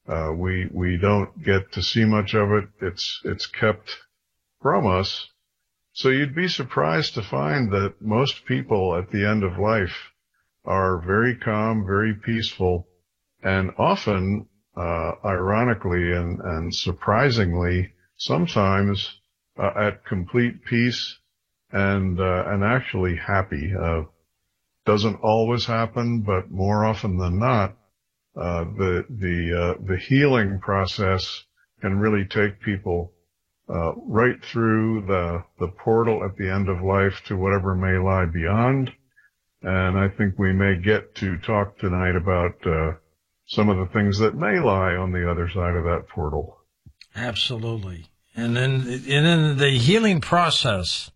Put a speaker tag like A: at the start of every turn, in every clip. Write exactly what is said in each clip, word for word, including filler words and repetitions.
A: Uh, we, we don't get to see much of it. It's, it's kept from us. So you'd be surprised to find that most people at the end of life are very calm, very peaceful, and often, uh, ironically and, and surprisingly, sometimes uh, at complete peace and, uh, and actually happy. Uh, doesn't always happen, but more often than not, uh, the, the, uh, the healing process can really take people Uh, right through the, the portal at the end of life to whatever may lie beyond. And I think we may get to talk tonight about uh, some of the things that may lie on the other side of that portal.
B: Absolutely. And then, and then the healing process,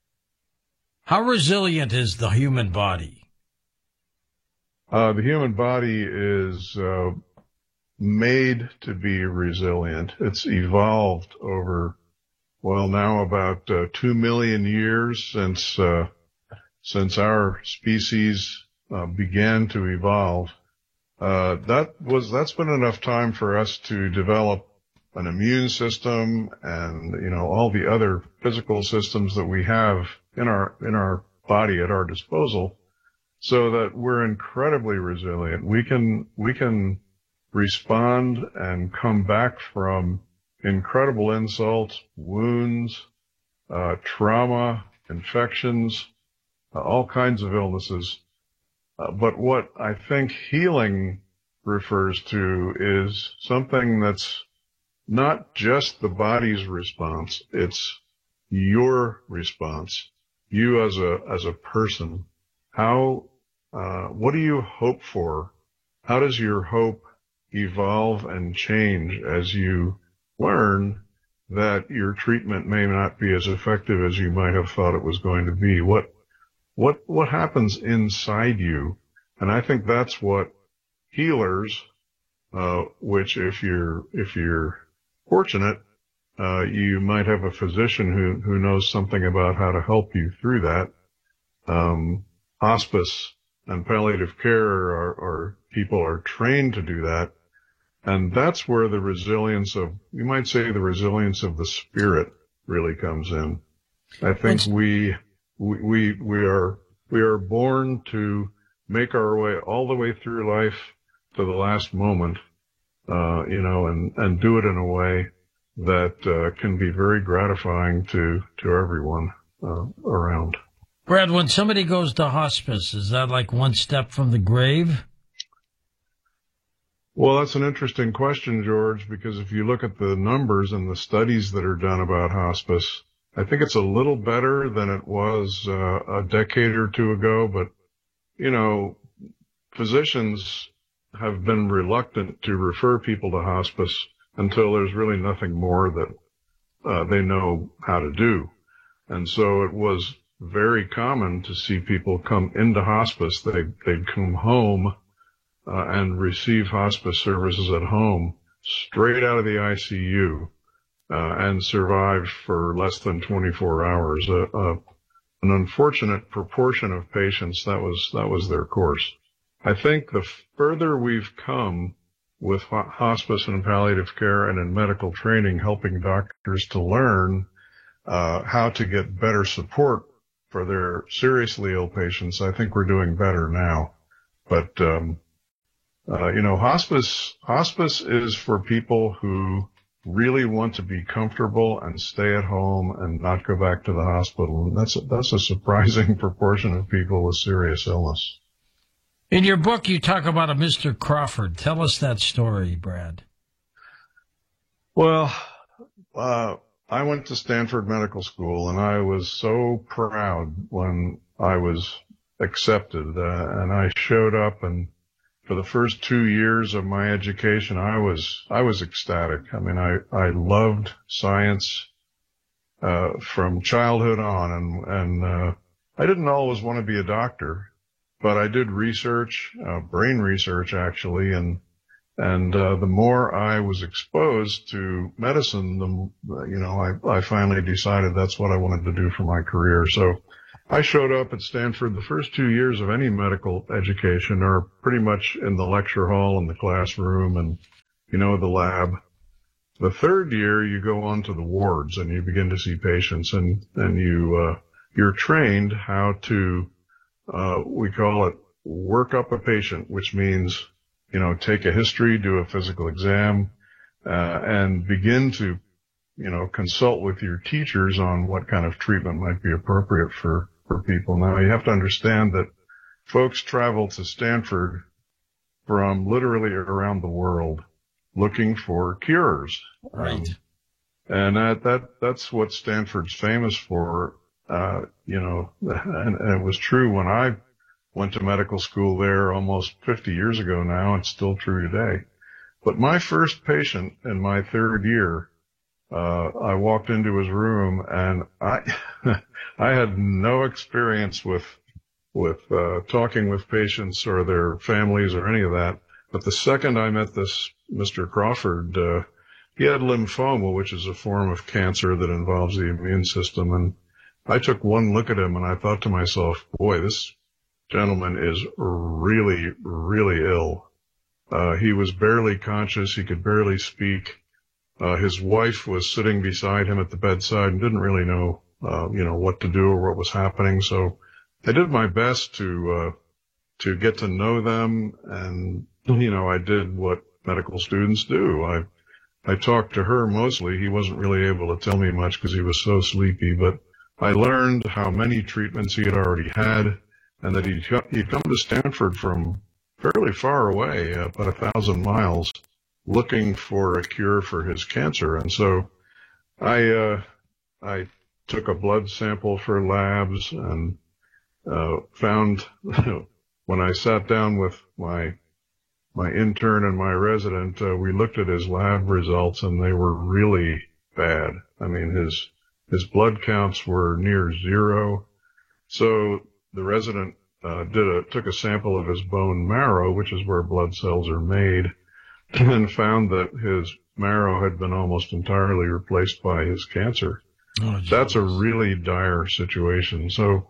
B: how resilient is the human body?
A: Uh, the human body is uh, made to be resilient. It's evolved over Well, now about uh, two million years since uh, since our species uh, began to evolve. Uh, that was that's been enough time for us to develop an immune system and you know all the other physical systems that we have in our in our body at our disposal, so that we're incredibly resilient. We can we can respond and come back from incredible insults, wounds, uh, trauma, infections, uh, all kinds of illnesses. Uh, but what I think healing refers to is something that's not just the body's response, it's your response, you as a, as a person. How, uh, what do you hope for? How does your hope evolve and change as you learn that your treatment may not be as effective as you might have thought it was going to be? What, what, what happens inside you? And I think that's what healers, uh, which if you're, if you're fortunate, uh, you might have a physician who, who knows something about how to help you through that. Um, hospice and palliative care are, are people are trained to do that. And that's where the resilience of, you might say the resilience of the spirit really comes in. I think we, we, we, we are, we are born to make our way all the way through life to the last moment, uh, you know, and, and do it in a way that, uh, can be very gratifying to, to everyone, uh, around.
B: Brad, when somebody goes to hospice, is that like one step from the grave?
A: Well, that's an interesting question, George, because if you look at the numbers and the studies that are done about hospice, I think it's a little better than it was uh, a decade or two ago. But, you know, physicians have been reluctant to refer people to hospice until there's really nothing more that uh, they know how to do. And so it was very common to see people come into hospice. They, they'd come home Uh, and receive hospice services at home straight out of the I C U, uh, and survive for less than twenty-four hours. Uh, uh, an unfortunate proportion of patients, that was, that was their course. I think the further we've come with ho- hospice and palliative care and in medical training, helping doctors to learn, uh, how to get better support for their seriously ill patients, I think we're doing better now. But, um, Uh, you know, hospice, hospice is for people who really want to be comfortable and stay at home and not go back to the hospital. And that's a, that's a surprising proportion of people with serious illness.
B: In your book, you talk about a Mister Crawford. Tell us that story, Brad.
A: Well, uh, I went to Stanford Medical School, and I was so proud when I was accepted, uh, and I showed up, and for the first two years of my education, I was, I was ecstatic. I mean, I, I loved science, uh, from childhood on. And, and, uh, I didn't always want to be a doctor, but I did research, uh, brain research actually. And, and, uh, the more I was exposed to medicine, the, you know, I, I finally decided that's what I wanted to do for my career. So I showed up at Stanford. The first two years of any medical education are pretty much in the lecture hall and the classroom, and you know the lab. The third year, you go on to the wards and you begin to see patients, and, and you, uh, you're trained how to, uh, we call it work up a patient, which means, you know, take a history, do a physical exam, uh, and begin to, you know, consult with your teachers on what kind of treatment might be appropriate for, for people. Now, you have to understand that folks travel to Stanford from literally around the world looking for cures.
B: Right.
A: Um, and that, that, that's what Stanford's famous for. Uh, you know, and, and it was true when I went to medical school there almost fifty years ago now. It's still true today. But my first patient in my third year, uh, I walked into his room and I, I had no experience with, with, uh, talking with patients or their families or any of that. But the second I met this Mister Crawford, uh, he had lymphoma, which is a form of cancer that involves the immune system. And I took one look at him and I thought to myself, boy, this gentleman is really, really ill. Uh, he was barely conscious. He could barely speak. Uh, his wife was sitting beside him at the bedside and didn't really know, uh, you know, what to do or what was happening. So I did my best to, uh, to get to know them. And, you know, I did what medical students do. I, I talked to her mostly. He wasn't really able to tell me much because he was so sleepy, but I learned how many treatments he had already had and that he'd, he'd come to Stanford from fairly far away, about a thousand miles, looking for a cure for his cancer. And so I, uh, I took a blood sample for labs and, uh, found when I sat down with my my intern and my resident, uh, we looked at his lab results and they were really bad. I mean, his, his blood counts were near zero. So the resident, uh, did a, took a sample of his bone marrow, which is where blood cells are made, and found that his marrow had been almost entirely replaced by his cancer. Oh, that's a really dire situation. So,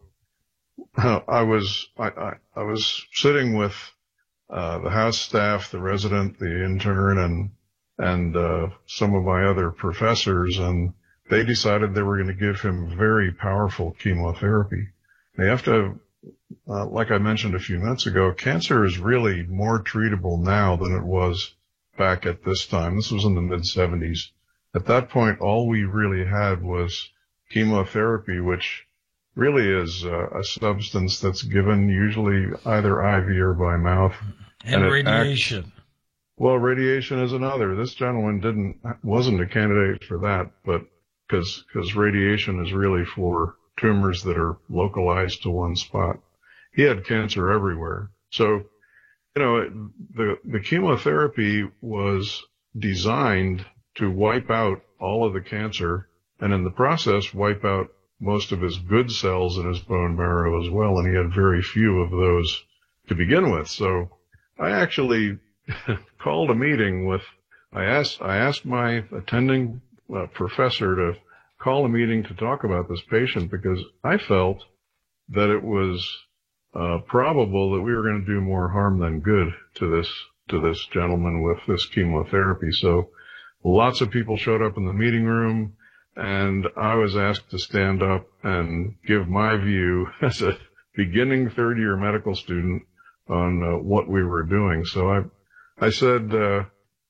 A: uh, I was, I, I, I was sitting with Uh, the house staff, the resident, the intern, and, and, uh, some of my other professors, and they decided they were going to give him very powerful chemotherapy. They have to, uh, like I mentioned a few minutes ago, cancer is really more treatable now than it was back at this time. This was in the mid seventies. At that point, all we really had was chemotherapy, which really is uh, a substance that's given usually either I V or by mouth.
B: And, and radiation.
A: Act, well, radiation is another. This gentleman didn't, wasn't a candidate for that, but because, because radiation is really for tumors that are localized to one spot. He had cancer everywhere. So, you know, the, the chemotherapy was designed to wipe out all of the cancer and in the process wipe out most of his good cells in his bone marrow as well, and he had very few of those to begin with. So I actually called a meeting with, I asked, I asked my attending uh, professor to call a meeting to talk about this patient because I felt that it was uh, probable that we were going to do more harm than good to this, to this gentleman with this chemotherapy. So lots of people showed up in the meeting room. And I was asked to stand up and give my view as a beginning third year medical student on uh, what we were doing. So I, I said, uh,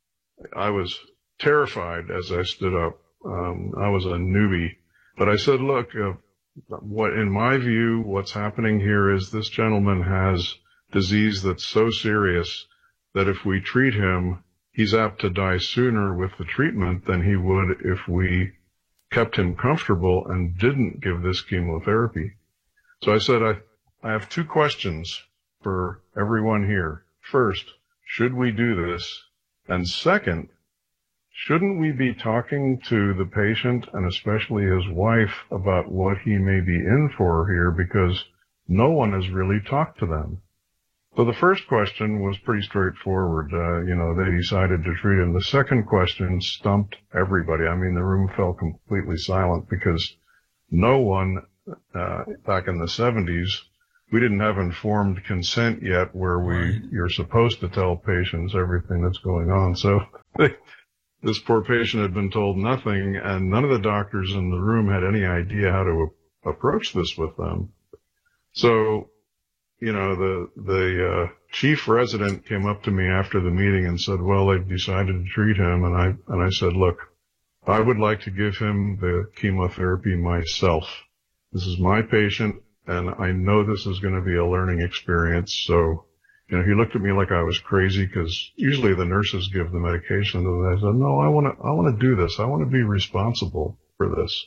A: I was terrified as I stood up. Um, I was a newbie, but I said, look, uh, what, in my view, what's happening here is this gentleman has disease that's so serious that if we treat him, he's apt to die sooner with the treatment than he would if we kept him comfortable and didn't give this chemotherapy. So I said, I, I have two questions for everyone here. First, should we do this? And second, shouldn't we be talking to the patient and especially his wife about what he may be in for here because no one has really talked to them? So the first question was pretty straightforward. Uh, you know, they decided to treat him. The second question stumped everybody. I mean, the room fell completely silent because no one, uh, back in the seventies, we didn't have informed consent yet where we, you're supposed to tell patients everything that's going on. So this poor patient had been told nothing, and none of the doctors in the room had any idea how to approach this with them. So, you know, the the uh, chief resident came up to me after the meeting and said, well, they've decided to treat him. And I and I said, look, I would like to give him the chemotherapy myself. This is my patient, and I know this is going to be a learning experience. So, you know, he looked at me like I was crazy, because usually the nurses give the medication. And I said, no, I want to I want to do this. I want to be responsible for this.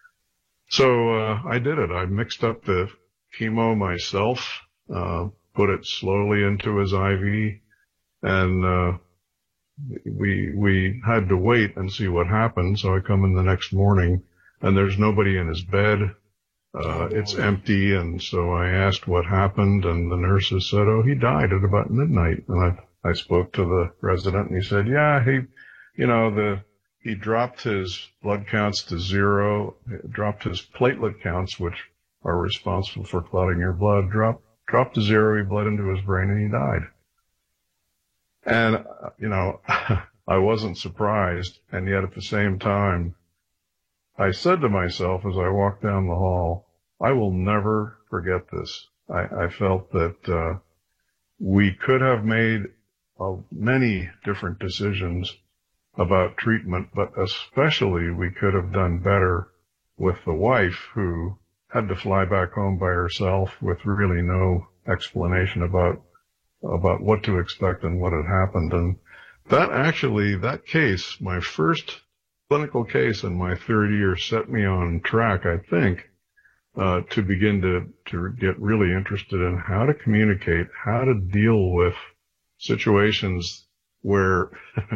A: So uh, I did it. I mixed up the chemo myself, uh, put it slowly into his I V, and uh, we we had to wait and see what happened. So I come in the next morning, and there's nobody in his bed. Uh, it's empty, and so I asked what happened, and the nurses said, oh, he died at about midnight. And I I spoke to the resident, and he said, yeah, he, you know, the he dropped his blood counts to zero, dropped his platelet counts, which are responsible for clotting your blood, dropped, dropped to zero, he bled into his brain, and he died. And, you know, I wasn't surprised, and yet at the same time, I said to myself as I walked down the hall, I will never forget this. I, I felt that uh, we could have made uh, many different decisions about treatment, but especially we could have done better with the wife, who had to fly back home by herself with really no explanation about about what to expect and what had happened. And that actually, that case, my first clinical case in my third year, set me on track, I think, uh, to begin to, to get really interested in how to communicate, how to deal with situations where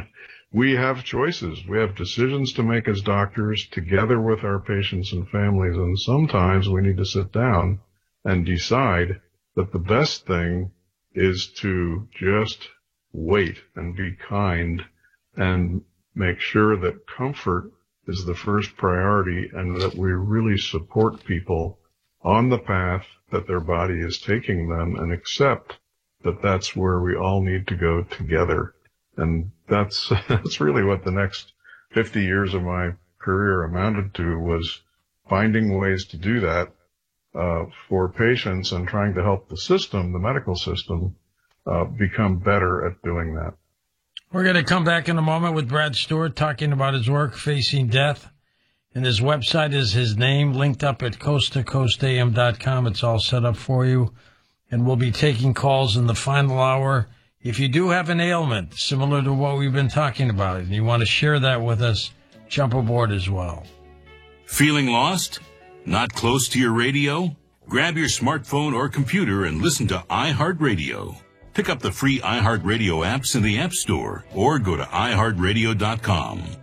A: we have choices. We have decisions to make as doctors together with our patients and families. And sometimes we need to sit down and decide that the best thing is to just wait and be kind and make sure that comfort is the first priority, and that we really support people on the path that their body is taking them, and accept that that's where we all need to go together. And that's, that's really what the next fifty years of my career amounted to, was finding ways to do that uh, for patients, and trying to help the system, the medical system, uh, become better at doing that.
B: We're going to come back in a moment with Brad Stewart talking about his work facing death. And his website is his name, linked up at coast to coast a m dot com. It's all set up for you. And we'll be taking calls in the final hour. If you do have an ailment similar to what we've been talking about, and you want to share that with us, jump aboard as well.
C: Feeling lost? Not close to your radio? Grab your smartphone or computer and listen to iHeartRadio. Pick up the free iHeartRadio apps in the App Store, or go to i heart radio dot com.